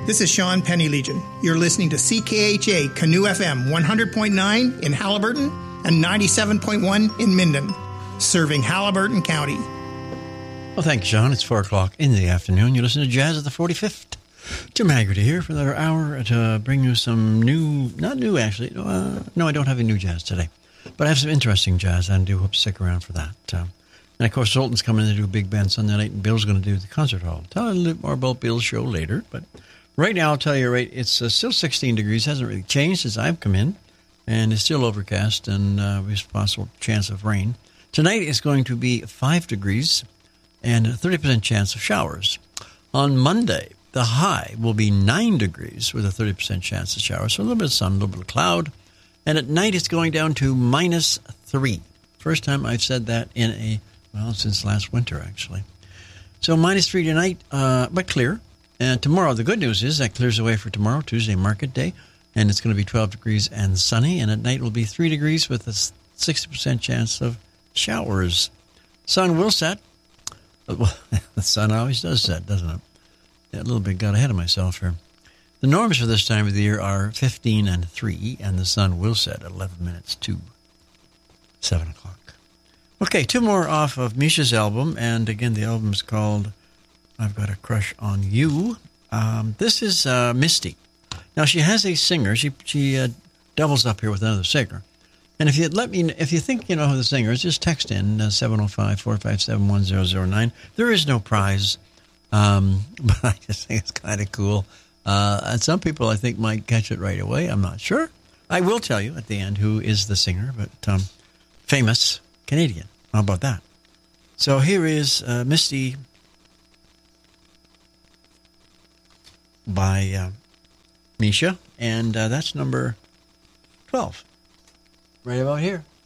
This is Sean Penny Legion. You're listening to CKHA Canoe FM 100.9 in Halliburton and 97.1 in Minden, serving Halliburton County. Well, thank you, Sean. It's 4 o'clock in the afternoon. You listen to Jazz at the 45th. Jim Haggerty here for another hour to bring you some new, not new actually. No, I don't have any new jazz today. But I have some interesting jazz, and I do hope to stick around for that. And, of course, Zoltan's coming in to do a big band Sunday night, and Bill's going to do the concert hall. Tell you a little more about Bill's show later. But right now, I'll tell you, it's still 16 degrees. Hasn't really changed since I've come in. And it's still overcast, and there's a possible chance of rain. Tonight is going to be 5 degrees and a 30% chance of showers. On Monday, the high will be 9 degrees with a 30% chance of showers. So a little bit of sun, a little bit of cloud. And at night, it's going down to -3. First time I've said that since last winter, actually. So -3 tonight, but clear. And tomorrow, the good news is that clears away for tomorrow, Tuesday, market day. And it's going to be 12 degrees and sunny. And at night, it will be 3 degrees with a 60% chance of showers. Sun will set. Well, the sun always does set, doesn't it? Yeah, a little bit got ahead of myself here. The norms for this time of the year are 15 and 3, and the sun will set at 11 minutes to 7 o'clock. Okay, 2 more off of Misha's album, and again, the album's called I've Got a Crush on You. This is Misty. Now, she has a singer. She doubles up here with another singer. And if you think you know who the singer is, just text in 705-457-1009. There is no prize, but I just think it's kind of cool. And some people, I think, might catch it right away. I'm not sure. I will tell you at the end who is the singer, but famous Canadian. How about that? So here is Misty by Misha, and that's number 12. Right about here.